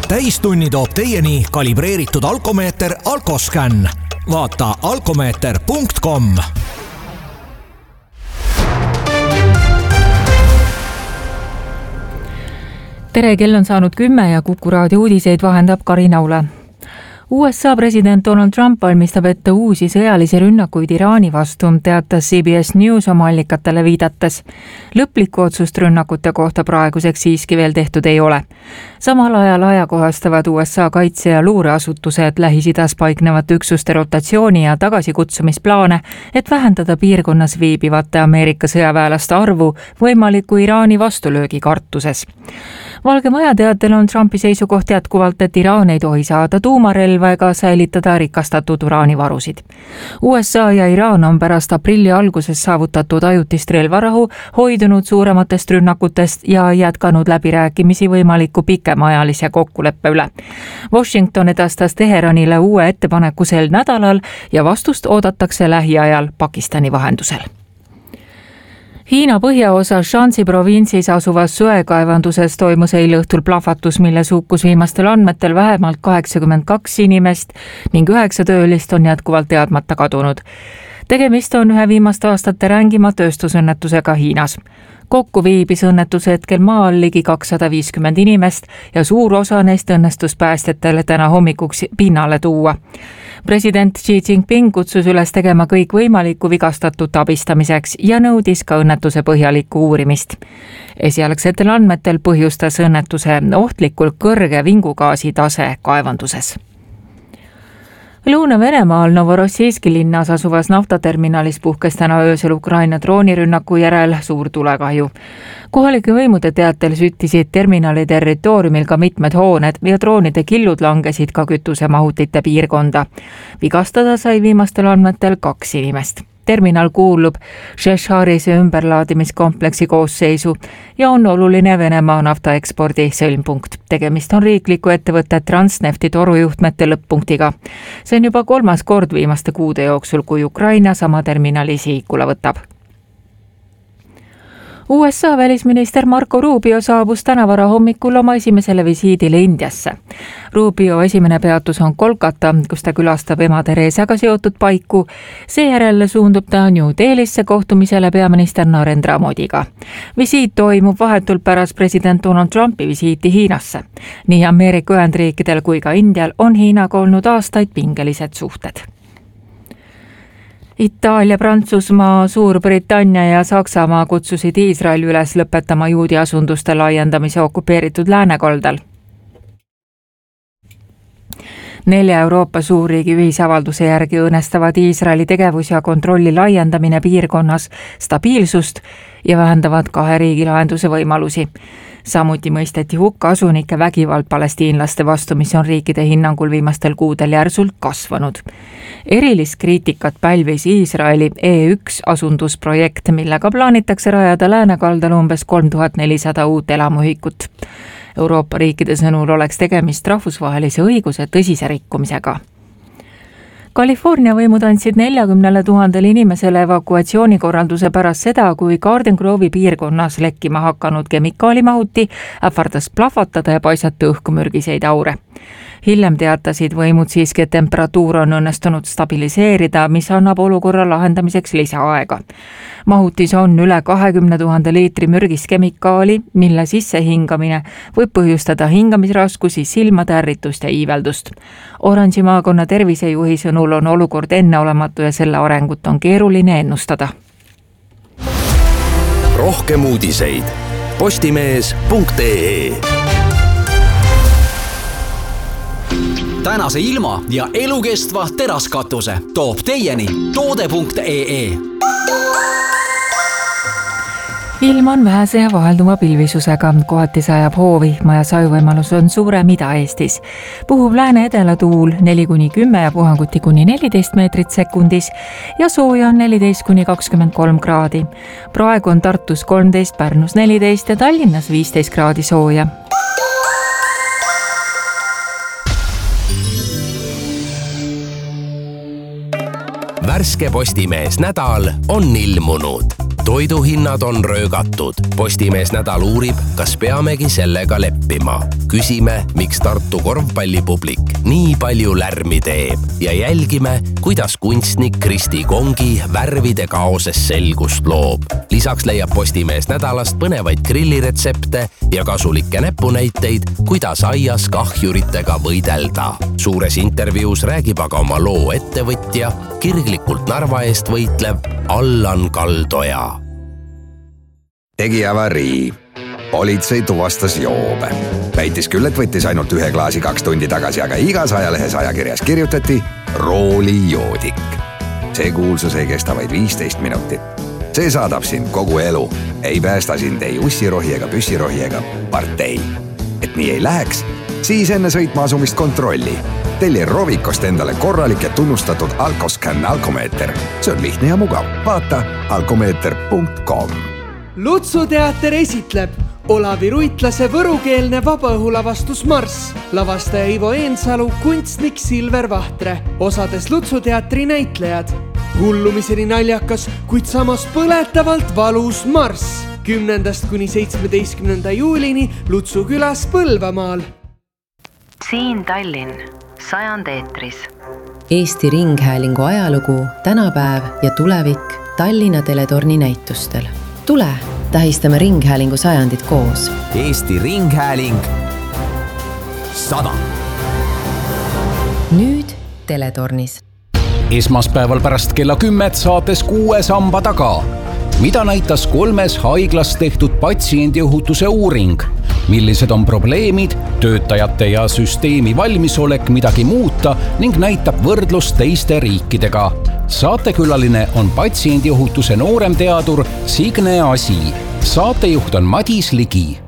Täistunni toob teieni kalibreeritud alkomeeter Alkoscan. Vaata alkomeeter.com. Tere, kell on saanud 10 ja Kuku raadio uudiseid vahendab Karin Aula. USA president Donald Trump valmistab ette uusi sõjalisi rünnakuid Iraani vastu, teatas CBS News oma allikatele viidates. Lõplikku otsust rünnakute kohta praeguseks siiski veel tehtud ei ole. Samal ajal ajakohastavad USA kaitse- ja luureasutused Lähis-Idas paiknevate üksuste rotatsiooni ja tagasikutsumisplaane, et vähendada piirkonnas viibivate Ameerika sõjaväelaste arvu võimaliku Iraani vastulöögi kartuses. Valge Maja teatel on Trumpi seisukoht jätkuvalt, et Iraan ei tohi saada tuumarelva ega säilitada rikastatud uraanivarusid. USA ja Iraan on pärast aprilli alguses saavutatud ajutist relvarahu hoidunud suurematest rünnakutest ja jätkanud läbirääkimisi võimaliku pikemaajalise kokkuleppe üle. Washington edastas Teheranile uue ettepaneku sel nädalal ja vastust oodatakse lähiajal Pakistani vahendusel. Hiina põhjaosa Shanxi provintsis asuvas söekaevanduses toimus eile õhtul plahvatus, milles hukkus viimastel andmetel vähemalt 82 inimest ning 9 töölist on jätkuvalt teadmata kadunud. Tegemist on ühe viimaste aastate rängima tööstusõnnetusega Hiinas. Kokku viibis õnnetuse hetkel maal ligi 250 inimest ja suur osa neist õnnestus päästjatele täna hommikuks pinnale tuua. President Xi Jinping kutsus üles tegema kõik võimalikku vigastatut abistamiseks ja nõudis ka õnnetuse põhjalikku uurimist. Esialgsetel andmetel põhjustas õnnetuse ohtlikult kõrge vingugaasi tase kaevanduses. Lõuna-Venemaal Novorossijski linnas asuvas naftaterminalis puhkes täna öösel Ukraina droonirünnaku järel suur tulekahju. Kohalike võimude teatel süttisid terminali territooriumil ka mitmed hooned ja droonide killud langesid ka kütusemahutite piirkonda. Vigastada sai viimastel andmetel 2 inimest. Terminal kuulub Šešharise ümberlaadimiskompleksi koosseisu ja on oluline Venemaa naftaekspordi sõlmpunkt. Tegemist on riikliku ettevõtte Transnefti torujuhtmete lõpp-punktiga. See on juba 3. kord viimaste kuude jooksul, kui Ukraina sama terminali sihikule võtab. USA välisminister Marco Rubio saabus täna varahommikul oma esimesele visiidile Indiasse. Rubio esimene peatus on Kolkata, kus ta külastab ema Teresaga seotud paiku. Seejärel suundub ta New Delhisse kohtumisele peaminister Narendra Modiga. Visiit toimub vahetult pärast president Donald Trumpi visiiti Hiinasse. Nii Ameerika Ühendriikidel kui ka Indial on Hiinaga olnud aastaid pingelised suhted. Itaalia, Prantsusmaa, Suurbritannia ja Saksamaa kutsusid Iisraeli üles lõpetama juudi asunduste laiendamise okupeeritud läänekaldal. 4 Euroopa suurriigi ühisavalduse järgi õõnestavad Iisraeli tegevus ja kontrolli laiendamine piirkonnas stabiilsust ja vähendavad 2 riigi lahenduse võimalusi. Samuti mõisteti hukka asunike vägivald palestiinlaste vastu, mis on riikide hinnangul viimastel kuudel järsult kasvanud. Erilist kriitikat pälvis Iisraeli E1 asundusprojekt, millega plaanitakse rajada läänekaldal umbes 3400 uut elamuühikut. Euroopa riikide sõnul oleks tegemist rahvusvahelise õiguse tõsise rikkumisega. California võimud andsid 40 000 inimesele evakuatsioonikorralduse pärast seda, kui Garden Grove'i piirkonnas lekkima hakanud kemikaalimahuti ähvardas plahvatada ja paisata õhku mürgiseid aure. Hiljem teatasid võimud siiski, et temperatuur on õnnestunud stabiliseerida, mis annab olukorra lahendamiseks lisaaega. Mahutis on üle 20 000 liitri mürgist kemikaali, mille sissehingamine võib põhjustada hingamisraskusi, silmade ärritust ja iiveldust. Oranži maakonna tervisejuhi sõnul on olukord enneolematu ja selle arengut on keeruline ennustada. Rohkem uudiseid postimees.ee. Tänase ilma ja elukestva teraskatuse toob teieni toode.ee. Ilm on vähese ja vahelduma pilvisusega, kohati sajab hoovi ja sajuvõimalus on suurem Ida-Eestis. Puhuv lääne-edela tuul 4-10 ja puhanguti kuni 14 meetrit sekundis ja sooja on 14-23 kraadi. Praegu on Tartus 13, Pärnus 14 ja Tallinnas 15 kraadi sooja. Värske Postimees nädal on ilmunud. toiduhinnad on röögatud. Postimees Nädal uurib, kas peamegi sellega leppima. Küsime, miks Tartu korvpallipublik nii palju lärmi teeb ja jälgime, kuidas kunstnik Kristi Kongi värvide kaoses selgust loob. Lisaks leiab Postimees Nädalast põnevaid grilliretsepte ja kasulikke näpunäiteid, kuidas aias kahjuritega võidelda. Suures intervjuus räägib aga oma loo ettevõtja, kirglikult Narva eest võitlev Allan Kaldoja. Tegi avarii. Politsei tuvastas joobe. Väitis küll, et võttis ainult 1 klaasi 2 tundi tagasi, aga igas ajalehes ajakirjas kirjutati roolijoodik. See kuulsus ei kesta vaid 15 minutit. See saadab sind kogu elu. Ei päästa sind ei ussirohi ega püssirohi ega partei. Et nii ei läheks, siis enne sõitma asumist kontrolli. Telli Rovikost endale korralik ja tunnustatud Alkoscan alkomeeter. See on lihtne ja mugav. Vaata alkomeeter.com. Lutsuteater esitleb Olavi Ruitlase võrukeelne vabaõhulavastus Marss. Lavastaja Ivo Eensalu, kunstnik Silver Vahtre. Osades Lutsuteatri näitlejad. Hullumiseni naljakas, kuid samas põletavalt valus Marss. 10. kuni 17. juulini Lutsu külas Põlvamaal. Siin Tallinn, 100 eetris. Eesti Ringhäälingu ajalugu, tänapäev ja tulevik Tallinna Teletorni näitustel. Tule, tähistame Ringhäälingu 100 koos. Eesti Ringhääling 100. Nüüd Teletornis. Esmaspäeval pärast kella 10 saates 6 samba taga. Mida näitas 3 haiglas tehtud patsiendiohutuse uuring? Millised on probleemid, töötajate ja süsteemi valmisolek midagi muuta ning näitab võrdlust teiste riikidega? Saatekülaline on patsiendiohutuse nooremteadur Signe Asi. Saatejuht on Madis Ligi.